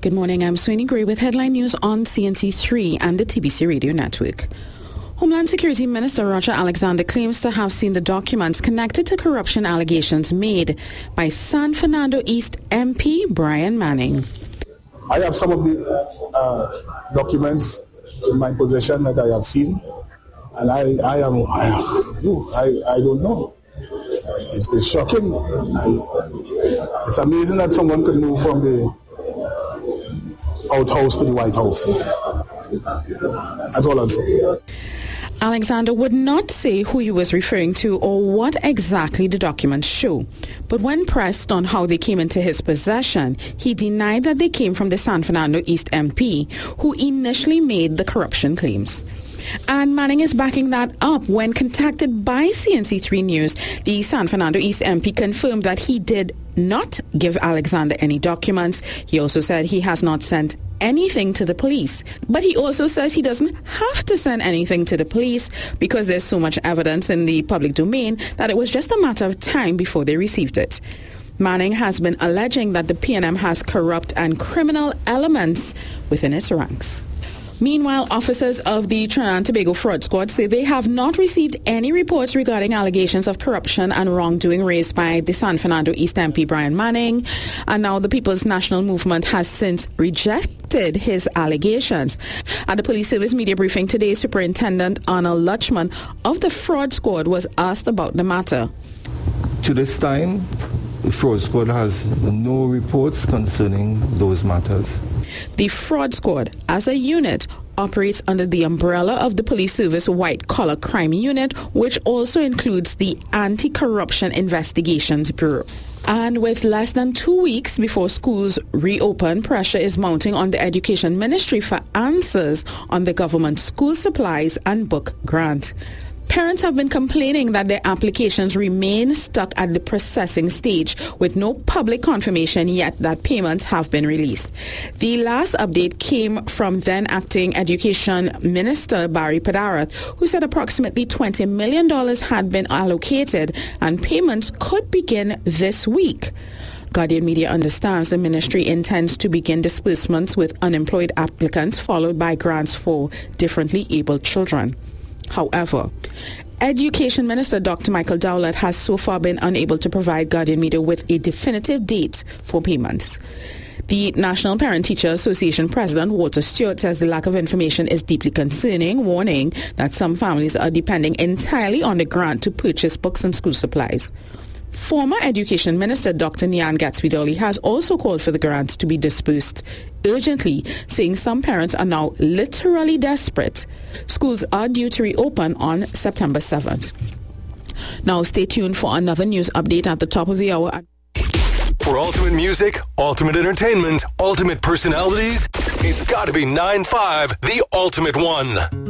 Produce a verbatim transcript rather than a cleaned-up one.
Good morning, I'm Sweeney Gray with headline news on C N C three and the T B C Radio Network. Homeland Security Minister Roger Alexander claims to have seen the documents connected to corruption allegations made by San Fernando East M P Brian Manning. I have some of the uh, documents in my possession that I have seen, and I, I am, I, I, I don't know. It's, it's shocking. I, it's amazing that someone could move from the outhouse to the White House. That's all I'm saying. Alexander would not say who he was referring to or what exactly the documents show. But when pressed on how they came into his possession, he denied that they came from the San Fernando East M P, who initially made the corruption claims. And Manning is backing that up. When contacted by C N C three News, the San Fernando East M P confirmed that he did not give Alexander any documents. He also said he has not sent anything to the police. But he also says he doesn't have to send anything to the police because there's so much evidence in the public domain that it was just a matter of time before they received it. Manning has been alleging that the P N M has corrupt and criminal elements within its ranks. Meanwhile, officers of the Trinidad and Tobago Fraud Squad say they have not received any reports regarding allegations of corruption and wrongdoing raised by the San Fernando East M P Brian Manning. And now the People's National Movement has since rejected his allegations. At the Police Service media briefing today, Superintendent Arnold Lutchman of the Fraud Squad was asked about the matter. To this time, the Fraud Squad has no reports concerning those matters. The Fraud Squad, as a unit, operates under the umbrella of the Police Service White Collar Crime Unit, which also includes the Anti-Corruption Investigations Bureau. And with less than two weeks before schools reopen, pressure is mounting on the Education Ministry for answers on the government school supplies and book grant. Parents have been complaining that their applications remain stuck at the processing stage with no public confirmation yet that payments have been released. The last update came from then acting Education Minister Barry Padarath, who said approximately twenty million dollars had been allocated and payments could begin this week. Guardian Media understands the ministry intends to begin disbursements with unemployed applicants, followed by grants for differently abled children. However, Education Minister Doctor Michael Dowlett has so far been unable to provide Guardian Media with a definitive date for payments. The National Parent-Teacher Association President Walter Stewart says the lack of information is deeply concerning, warning that some families are depending entirely on the grant to purchase books and school supplies. Former Education Minister Doctor Nyan Gatsby-Dolly has also called for the grants to be disbursed urgently, saying some parents are now literally desperate. Schools are due to reopen on September seventh. Now stay tuned for another news update at the top of the hour. For ultimate music, ultimate entertainment, ultimate personalities, it's got to be nine five, the ultimate one.